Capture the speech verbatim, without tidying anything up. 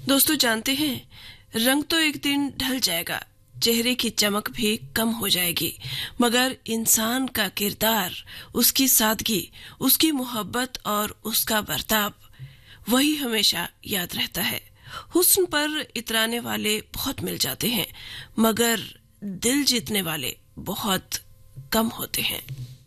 दोस्तों, जानते हैं, रंग तो एक दिन ढल जाएगा, चेहरे की चमक भी कम हो जाएगी, मगर इंसान का किरदार, उसकी सादगी, उसकी मोहब्बत और उसका बर्ताव, वही हमेशा याद रहता है। हुस्न पर इतराने वाले बहुत मिल जाते हैं, मगर दिल जीतने वाले बहुत कम होते हैं।